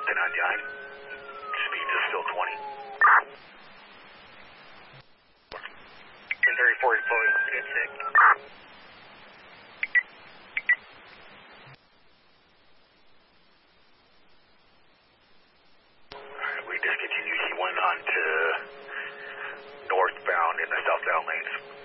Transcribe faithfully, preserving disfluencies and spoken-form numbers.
ten ninety-nine. Speed is still twenty. ten thirty-four is flowing, good six. Alright, we discontinued. He went on to northbound in the southbound lanes.